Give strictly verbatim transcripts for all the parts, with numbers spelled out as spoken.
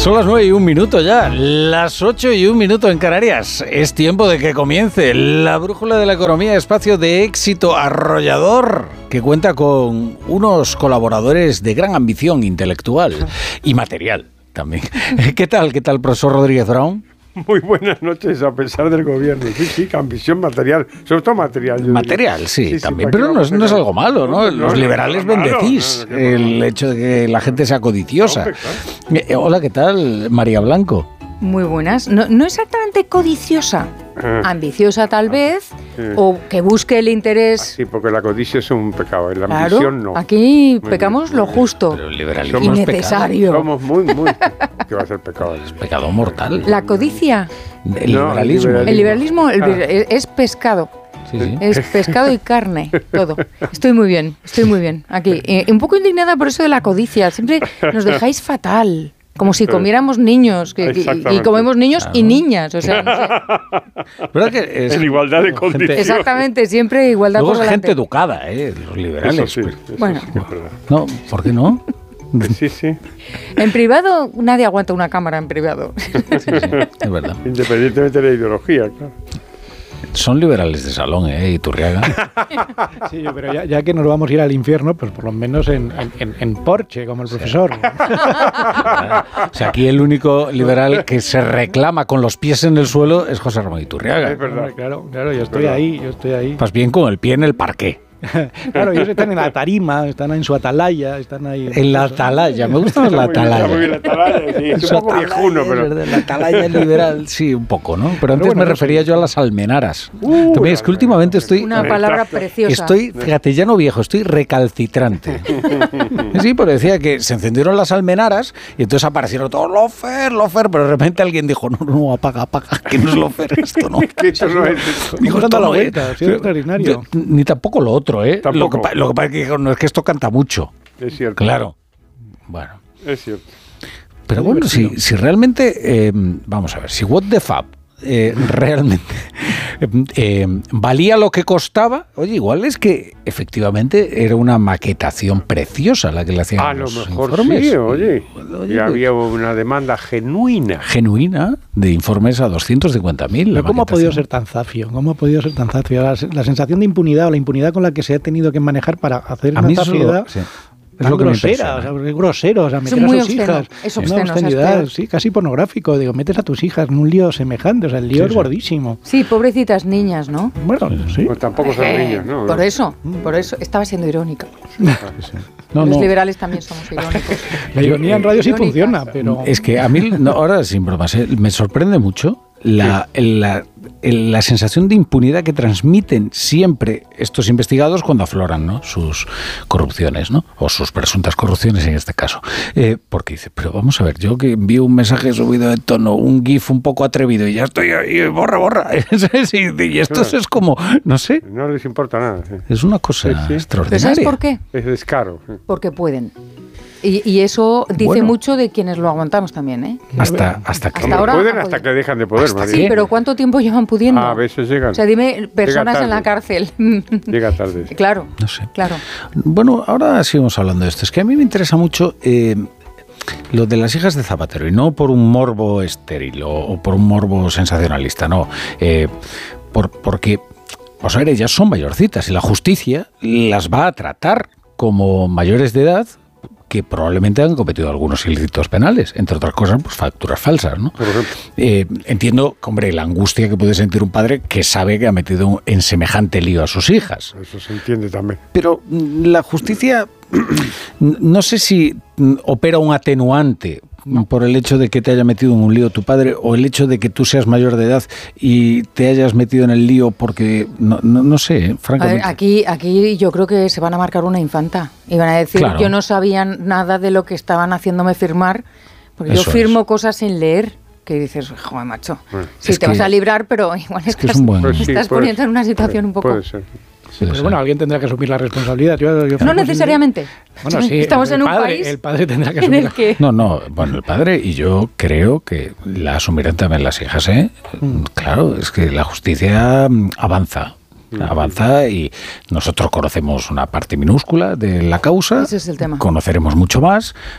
Son las nueve y un minuto ya, las ocho y un minuto en Canarias. Es tiempo de que comience la brújula de la economía, espacio de éxito arrollador que cuenta con unos colaboradores de gran ambición intelectual y material también. ¿Qué tal, qué tal, profesor Rodríguez Brown? Muy buenas noches, a pesar del gobierno. Sí, sí, ambición material, sobre todo material. Material, sí, sí, también, sí, pero no es, no es algo malo, ¿no? Los no, liberales no, no, bendecís no, no, no, no, el hecho de que la gente sea codiciosa. No, eh, hola, ¿qué tal, María Blanco? Muy buenas. No, no exactamente codiciosa, ah. ambiciosa tal vez, sí. o que busque el interés. Ah, sí, porque la codicia es un pecado, la claro, ambición no. Aquí muy pecamos bien, lo justo pero el liberalismo y necesario. Somos muy, muy... ¿Qué va a ser pecado? Es pecado mortal. La codicia. El liberalismo. No, el liberalismo, el liberalismo ah. es pescado. Sí, sí. Es pescado y carne, todo. Estoy muy bien, estoy muy bien aquí. Eh, un poco indignada por eso de la codicia. Siempre nos dejáis fatal. Como si comiéramos niños, que, y, y comemos niños claro. y niñas, o sea, no sé. ¿Verdad que es en igualdad de condiciones? Exactamente, siempre igualdad Luego por es delante. gente educada, ¿eh? Los liberales. Eso sí, eso bueno. sí, es verdad. No, ¿por qué no? Sí, sí. En privado, nadie aguanta una cámara en privado. Sí, sí, es verdad. Independientemente de la ideología, claro. Son liberales de salón, ¿eh? Iturriaga. Sí, pero ya, ya que nos vamos a ir al infierno, pues por lo menos en, en, en Porsche, como el profesor. O sea, aquí el único liberal que se reclama con los pies en el suelo es José Ramón Iturriaga. Es verdad, claro, claro, yo estoy ahí, yo estoy ahí. Más bien con el pie en el parqué. Claro, ellos están en la tarima, están en su atalaya, están ahí. En la atalaya, me gusta más la atalaya. Muy bien, la atalaya, sí, es un poco viejuno, pero... La atalaya liberal, sí, un poco, ¿no? Pero antes bueno, me refería yo a las almenaras. Uh, También es que últimamente estoy... Una palabra preciosa. Estoy, fíjate, ya no viejo, estoy recalcitrante. Sí, porque decía que se encendieron las almenaras y entonces aparecieron todos lofer, lofer, pero de repente alguien dijo, no, no, apaga, apaga, que no es lofer esto, ¿no? Que esto no es esto. Dijo, dando la no vuelta, es extraordinario. Ni tampoco lo otro, ¿eh? Tampoco. Lo que, lo que pasa es que no es que esto canta mucho. Es cierto. Claro. Bueno. Es cierto. Pero es bueno, si, si realmente, eh, vamos a ver, si What the Fab eh, realmente eh, eh, valía lo que costaba, oye, igual es que efectivamente era una maquetación preciosa la que le hacían a los lo mejor informes. Sí, oye. oye Y había una demanda genuina. Genuina de informes a doscientos cincuenta mil. Pero ¿cómo ha podido ser tan zafio? ¿Cómo ha podido ser tan zafio? La, la sensación de impunidad o la impunidad con la que se ha tenido que manejar para hacer a una mí zafiedad... Sí. Es lo que grosera, o sea, es grosero, o sea, meter a sus obsceno, hijas, es una obsceno, obscenidad, es sí, casi pornográfico, digo, metes a tus hijas en un lío semejante, o sea, el lío sí, es sí. gordísimo. Sí, pobrecitas niñas, ¿no? Bueno, sí. Pues tampoco son Eh, niños, ¿no? Por eso, por eso, estaba siendo irónica. No, Los no. liberales también somos irónicos. La ironía en radio sí Irónicas. funciona, pero... Es que a mí, no, ahora sin bromas, ¿eh? me sorprende mucho la, la, la sensación de impunidad que transmiten siempre estos investigados cuando afloran, ¿no?, sus corrupciones, ¿no?, o sus presuntas corrupciones en este caso. Eh, porque dice, pero vamos a ver, yo que envío un mensaje subido de tono, un GIF un poco atrevido y ya estoy ahí, borra, borra. Y esto es como, no sé. No les importa nada. Sí. Es una cosa sí, sí. extraordinaria. ¿Pero sabes por qué? Es descaro. Sí. Porque pueden. Y, y eso dice Bueno. mucho de quienes lo aguantamos también, ¿eh? Hasta, hasta que... Hasta ahora pueden ha hasta podido. que dejan de poder. Hasta María. Sí, pero ¿cuánto tiempo llevan pudiendo? A veces llegan. O sea, dime, personas en la tarde. cárcel. Llega tarde. Claro, No sé. claro. Bueno, ahora seguimos hablando de esto. Es que a mí me interesa mucho eh, lo de las hijas de Zapatero, y no por un morbo estéril o, o por un morbo sensacionalista, no. Eh, por, porque, vamos a ver, ellas son mayorcitas y la justicia las va a tratar como mayores de edad que probablemente han cometido algunos ilícitos penales, entre otras cosas, pues facturas falsas, ¿no? Por ejemplo. Eh, entiendo, hombre, la angustia que puede sentir un padre que sabe que ha metido en semejante lío a sus hijas. Eso se entiende también. Pero la justicia, no sé si opera un atenuante por el hecho de que te haya metido en un lío tu padre, o el hecho de que tú seas mayor de edad y te hayas metido en el lío porque, no, no, no sé, ¿eh? Francamente. A ver, aquí, aquí yo creo que se van a marcar una infanta y van a decir, Claro. yo no sabía nada de lo que estaban haciéndome firmar, porque Eso yo firmo es. cosas sin leer. Que dices, joder, macho, Bueno, sí, es te que- vas a librar, pero igual es que es estás, un buen- Pues sí, estás puede poniendo ser, en una situación puede- un poco... Puede ser. Sí, pero bueno, alguien tendrá que asumir la responsabilidad. Yo, yo No necesariamente. Bueno, sí, Estamos el en un padre, país el padre tendrá que en asumir el la- que... No, no, bueno, el padre y yo creo que la asumirán también las hijas, ¿eh? Mm. Claro, es que la justicia mm, avanza. Avanza y nosotros conocemos una parte minúscula de la causa. Ese es el tema. Conoceremos mucho más.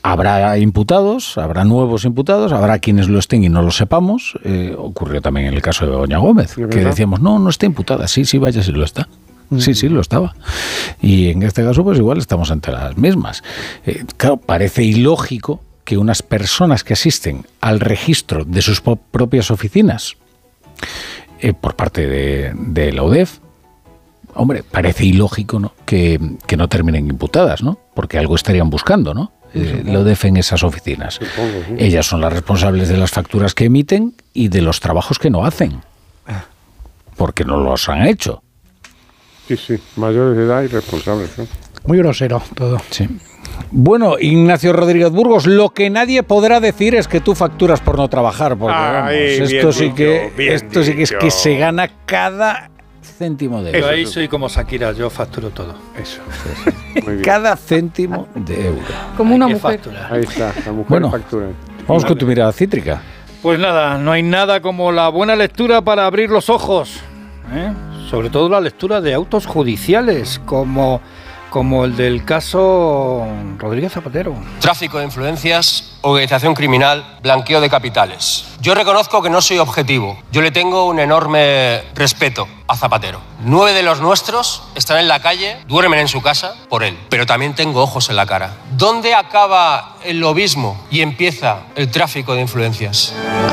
Habrá imputados, habrá nuevos imputados, habrá quienes lo estén y no lo sepamos. Eh, ocurrió también en el caso de Begoña Gómez, que decíamos, no, no está imputada. Sí, sí, vaya, sí lo está. Sí, sí, lo estaba. Y en este caso, pues igual estamos ante las mismas. Eh, claro, parece ilógico que unas personas que asisten al registro de sus propias oficinas eh, por parte de, de la U D E F, hombre, parece ilógico, ¿no?, que, que no terminen imputadas, ¿no? Porque algo estarían buscando, ¿no? Eh, la U D E F en esas oficinas. Supongo, sí. Ellas son las responsables de las facturas que emiten y de los trabajos que no hacen, porque no los han hecho. Sí, sí, mayores de edad y responsables, ¿no? Muy grosero todo. Sí. Bueno, Ignacio Rodríguez Burgos, lo que nadie podrá decir es que tú facturas por no trabajar, porque Ay, vamos, bien esto sí dicho, que bien esto sí que es dicho. que se gana cada céntimo de Yo euro. ahí soy como Shakira, yo facturo todo. Eso. Muy bien. Cada céntimo de euro. Como Hay una que mujer. facturar. Ahí está, la mujer Bueno. factura. Vamos con tu mirada cítrica. Pues nada, no hay nada como la buena lectura para abrir los ojos, ¿eh? Sobre todo la lectura de autos judiciales, como, como el del caso Rodríguez Zapatero. Tráfico de influencias, organización criminal, blanqueo de capitales. Yo reconozco que no soy objetivo. Yo le tengo un enorme respeto a Zapatero. Nueve de los nuestros están en la calle, duermen en su casa por él. Pero también tengo ojos en la cara. ¿Dónde acaba el lobismo y empieza el tráfico de influencias?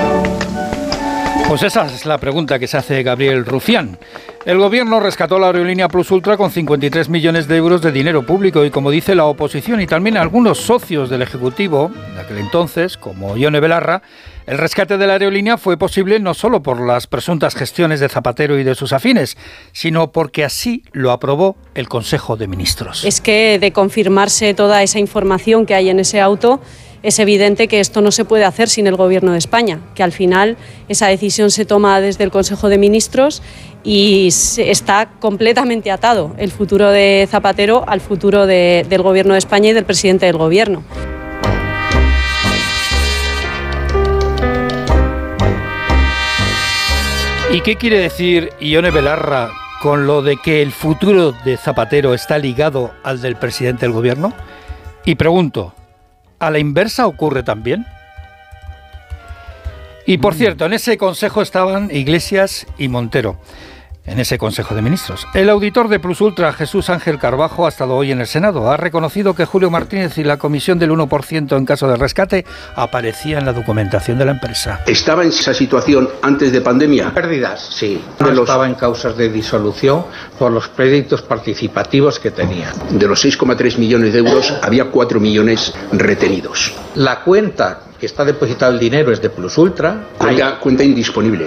Pues esa es la pregunta que se hace Gabriel Rufián. El gobierno rescató la aerolínea Plus Ultra con cincuenta y tres millones de euros de dinero público y, como dice la oposición y también algunos socios del Ejecutivo de aquel entonces, como Ione Belarra, el rescate de la aerolínea fue posible no solo por las presuntas gestiones de Zapatero y de sus afines, sino porque así lo aprobó el Consejo de Ministros. Es que, de confirmarse toda esa información que hay en ese auto, es evidente que esto no se puede hacer sin el Gobierno de España, que al final esa decisión se toma desde el Consejo de Ministros y está completamente atado el futuro de Zapatero al futuro de, del Gobierno de España y del presidente del Gobierno. ¿Y qué quiere decir Ione Belarra con lo de que el futuro de Zapatero está ligado al del presidente del Gobierno? Y pregunto, ¿a la inversa ocurre también? Y por cierto, en ese consejo estaban Iglesias y Montero, en ese Consejo de Ministros. El auditor de Plus Ultra, Jesús Ángel Carbajo, ha estado hoy en el Senado. Ha reconocido que Julio Martínez y la comisión del uno por ciento en caso de rescate aparecía en la documentación de la empresa. ¿Estaba en esa situación antes de pandemia? Pérdidas, sí. No De los- estaba en causas de disolución por los créditos participativos que tenía. De los seis coma tres millones de euros, había cuatro millones retenidos. La cuenta que está depositado el dinero es de Plus Ultra. Cuenta, cuenta indisponible.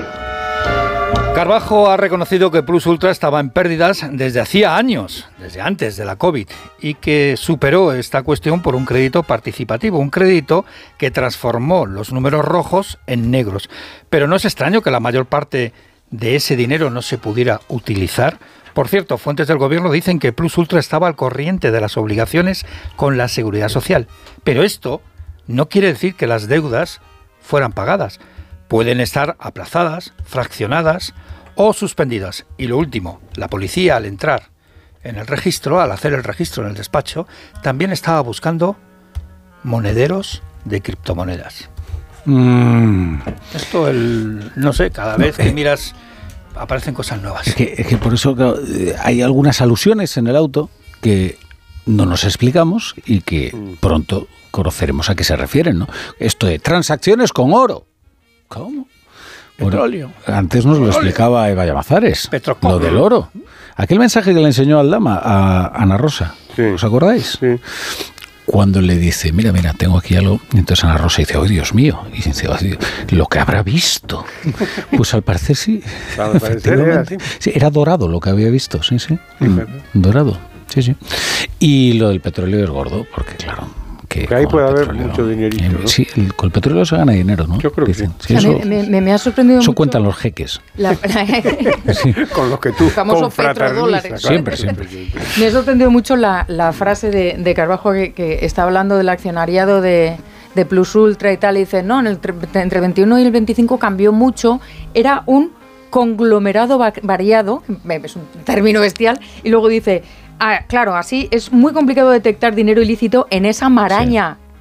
Carbajo ha reconocido que Plus Ultra estaba en pérdidas desde hacía años, desde antes de la COVID, y que superó esta cuestión por un crédito participativo, un crédito que transformó los números rojos en negros. Pero no es extraño que la mayor parte de ese dinero no se pudiera utilizar. Por cierto, fuentes del gobierno dicen que Plus Ultra estaba al corriente de las obligaciones con la Seguridad Social. Pero esto no quiere decir que las deudas fueran pagadas. Pueden estar aplazadas, fraccionadas o suspendidas. Y lo último, la policía, al entrar en el registro, al hacer el registro en el despacho, también estaba buscando monederos de criptomonedas. Mm. Esto, el, no sé, cada vez que miras aparecen cosas nuevas. Es que, es que por eso claro, eh, hay algunas alusiones en el auto que no nos explicamos y que pronto conoceremos a qué se refieren, ¿no? Esto de transacciones con oro. ¿Cómo? Bueno, Petróleo. antes nos lo explicaba Eva Llamazares, Petrocom. lo del oro. Aquel mensaje que le enseñó Aldama a Ana Rosa, Sí. ¿os acordáis? Sí. Cuando le dice, mira, mira, tengo aquí algo, y entonces Ana Rosa dice, oh Dios mío, y dice, "Oh, Dios, lo que habrá visto". Pues al parecer sí, Al parecer efectivamente. era así. Sí, era dorado lo que había visto, sí, sí, Fíjate. Mm, dorado, sí, sí. Y lo del petróleo es gordo, porque claro, que Que ahí con puede el haber petróleo- mucho dinerito, eh, ¿no? Sí, el- con el petróleo se gana dinero, ¿no? Yo creo que Dicen. sí. Sí, A eso mí me, me- me ha sorprendido eso mucho cuentan los jeques. la- Sí. Con los que tú Famoso confraternizas, petrodólares. claro. Siempre, siempre. Me ha sorprendido mucho la, la frase de, de Carbajo que, que está hablando del accionariado de, de Plus Ultra y tal, y dice, no, en el, tre- entre el veintiuno y el veinticinco cambió mucho, era un conglomerado va- variado, es un término bestial, y luego dice, ah, claro, así es muy complicado detectar dinero ilícito en esa maraña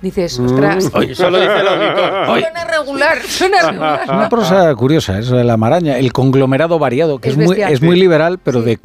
dices, ostras. Oye, eso lo dice el auditor. Suena regular, suena regular. Es una prosa curiosa, eso de la maraña, el conglomerado variado, que es, Es muy, bestial. es muy liberal, pero Sí. de